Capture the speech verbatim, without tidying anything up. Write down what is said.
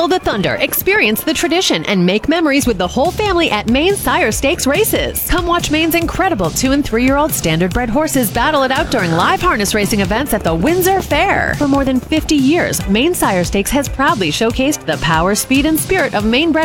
Feel the thunder, experience the tradition, and make memories with the whole family at Maine Sire Stakes races. Come watch Maine's incredible two and three-year-old standardbred horses battle it out during live harness racing events at the Windsor Fair. For more than fifty years, Maine Sire Stakes has proudly showcased the power, speed, and spirit of Maine bred